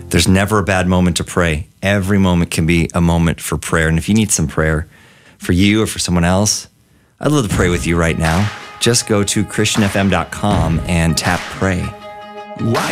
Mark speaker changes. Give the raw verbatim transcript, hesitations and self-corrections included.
Speaker 1: There's never a bad moment to pray. Every moment can be a moment for prayer. And if you need some prayer for you or for someone else, I'd love to pray with you right now. Just go to christian f m dot com and tap pray.